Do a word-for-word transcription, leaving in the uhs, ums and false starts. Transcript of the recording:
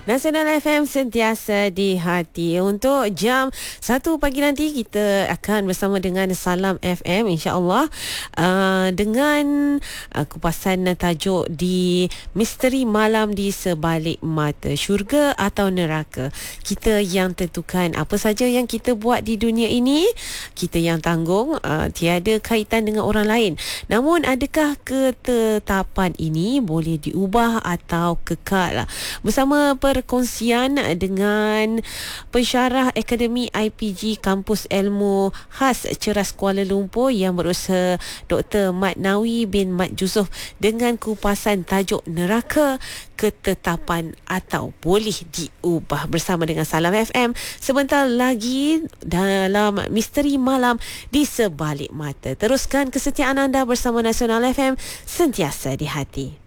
Nasional F M sentiasa di hati. Untuk jam satu pagi nanti kita akan bersama dengan Salam F M insya-Allah uh, dengan uh, kupasan tajuk di Misteri Malam di Sebalik Mata, syurga atau neraka. Kita yang tentukan apa saja yang kita buat di dunia ini, kita yang tanggung, uh, tiada kaitan dengan orang lain. Namun adakah ketetapan ini boleh diubah atau kekal? Bersama perkongsian dengan pensyarah Akademi I P G Kampus Ilmu Khas Ceras Kuala Lumpur yang berusaha Doktor Mat Nawi bin Mat Yusof dengan kupasan tajuk neraka, ketetapan atau boleh diubah, bersama dengan Salam F M sebentar lagi dalam Misteri Malam di Sebalik Mata. Teruskan kesetiaan anda bersama Nasional F M, sentiasa di hati.